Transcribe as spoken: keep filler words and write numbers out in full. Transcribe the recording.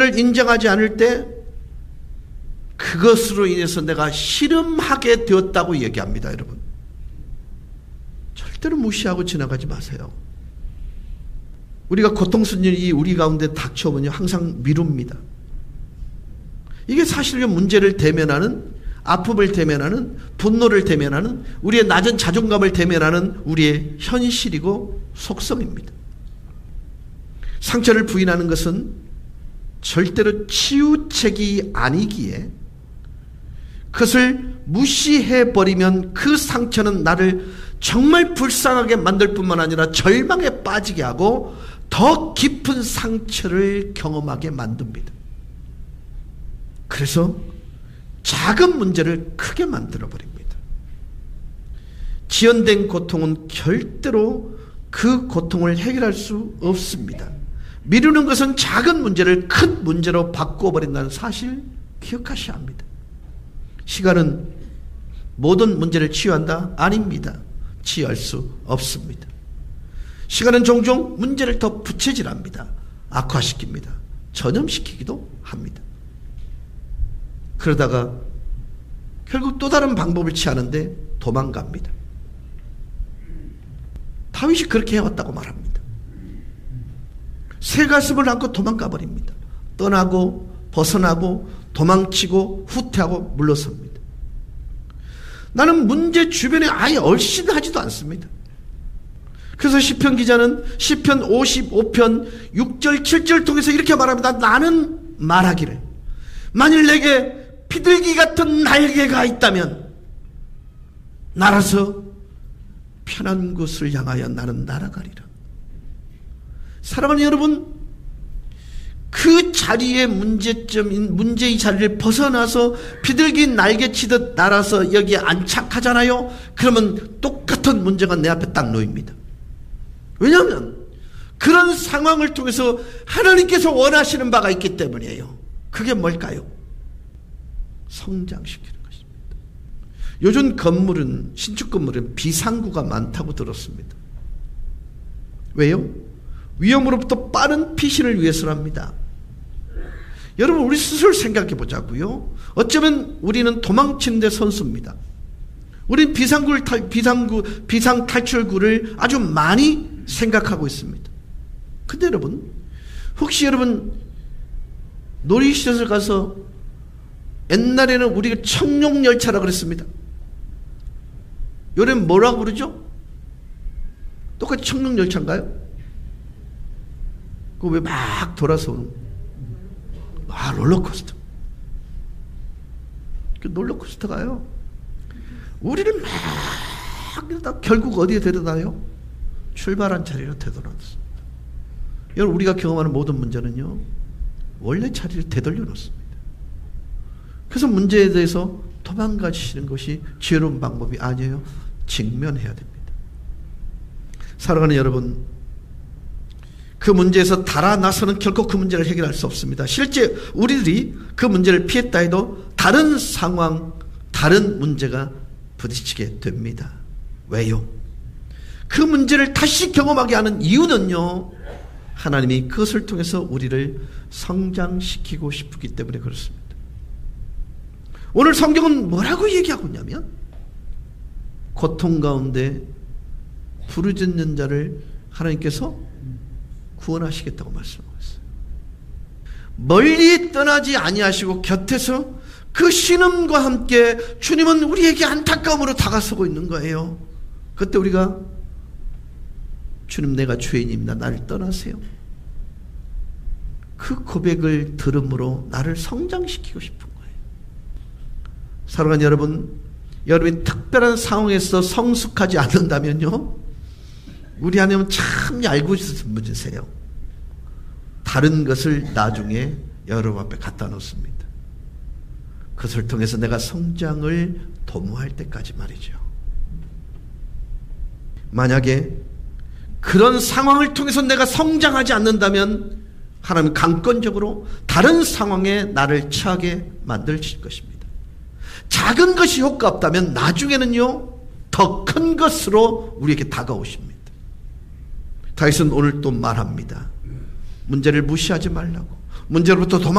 문제를 인정하지 않을 때 그것으로 인해서 내가 씨름하게 되었다고 얘기합니다. 여러분, 절대로 무시하고 지나가지 마세요. 우리가 고통스러운 일이 우리 가운데 닥쳐오면 항상 미룹니다. 이게 사실은 문제를 대면하는, 아픔을 대면하는, 분노를 대면하는, 우리의 낮은 자존감을 대면하는 우리의 현실이고 속성입니다. 상처를 부인하는 것은 절대로 치유책이 아니기에 그것을 무시해버리면 그 상처는 나를 정말 불쌍하게 만들 뿐만 아니라 절망에 빠지게 하고 더 깊은 상처를 경험하게 만듭니다. 그래서 작은 문제를 크게 만들어버립니다. 지연된 고통은 절대로 그 고통을 해결할 수 없습니다. 미루는 것은 작은 문제를 큰 문제로 바꿔버린다는 사실 기억하셔야 합니다. 시간은 모든 문제를 치유한다? 아닙니다. 치유할 수 없습니다. 시간은 종종 문제를 더 부채질합니다. 악화시킵니다. 전염시키기도 합니다. 그러다가 결국 또 다른 방법을 취하는데 도망갑니다. 다윗이 그렇게 해왔다고 말합니다. 새 가슴을 안고 도망가 버립니다. 떠나고 벗어나고 도망치고 후퇴하고 물러섭니다. 나는 문제 주변에 아예 얼씬하지도 않습니다. 그래서 시편 기자는 시편 오십오 편 육 절 칠 절 통해서 이렇게 말합니다. 나는 말하기를 만일 내게 비둘기 같은 날개가 있다면 날아서 편한 곳을 향하여 나는 날아가리라. 사랑하는 여러분, 그 자리의 문제점인 문제의 자리를 벗어나서 비둘기 날개치듯 날아서 여기에 안착하잖아요. 그러면 똑같은 문제가 내 앞에 딱 놓입니다. 왜냐하면 그런 상황을 통해서 하나님께서 원하시는 바가 있기 때문이에요. 그게 뭘까요? 성장시키는 것입니다. 요즘 건물은, 신축 건물은 비상구가 많다고 들었습니다. 왜요? 위험으로부터 빠른 피신을 위해서랍니다. 여러분, 우리 스스로 생각해 보자고요. 어쩌면 우리는 도망치는 데 선수입니다. 우리는 비상구를 탈, 비상구, 비상 탈출구를 아주 많이 생각하고 있습니다. 근데 여러분, 혹시 여러분 놀이시설 가서 옛날에는 우리가 청룡열차라고 그랬습니다. 요즘 뭐라고 부르죠? 똑같이 청룡열차인가요? 그 왜 막 돌아서 오는, 아, 롤러코스터. 그 롤러코스터가요, 우리를 막 이러다 결국 어디에 데려다요? 출발한 자리로 되돌아놓습니다. 여러분, 우리가 경험하는 모든 문제는요, 원래 자리를 되돌려 놓습니다. 그래서 문제에 대해서 도망가시는 것이 지혜로운 방법이 아니에요. 직면해야 됩니다. 사랑하는 여러분, 그 문제에서 달아나서는 결코 그 문제를 해결할 수 없습니다. 실제 우리들이 그 문제를 피했다 해도 다른 상황, 다른 문제가 부딪히게 됩니다. 왜요? 그 문제를 다시 경험하게 하는 이유는요, 하나님이 그것을 통해서 우리를 성장시키고 싶기 때문에 그렇습니다. 오늘 성경은 뭐라고 얘기하고 있냐면, 고통 가운데 부르짖는 자를 하나님께서 구원하시겠다고 말씀하고 있어요. 멀리 떠나지 아니하시고 곁에서 그 신음과 함께 주님은 우리에게 안타까움으로 다가서고 있는 거예요. 그때 우리가 주님, 내가 죄인입니다. 나를 떠나세요. 그 고백을 들음으로 나를 성장시키고 싶은 거예요. 사랑하는 여러분, 여러분이 특별한 상황에서 성숙하지 않는다면요, 우리 하나님은 참 얄궂으신 분이세요. 다른 것을 나중에 여러분 앞에 갖다 놓습니다. 그것을 통해서 내가 성장을 도모할 때까지 말이죠. 만약에 그런 상황을 통해서 내가 성장하지 않는다면 하나님은 강권적으로 다른 상황에 나를 처하게 만드실 것입니다. 작은 것이 효과 없다면 나중에는요, 더 큰 것으로 우리에게 다가오십니다. 다윗은 오늘 또 말합니다. 문제를 무시하지 말라고, 문제로부터 도망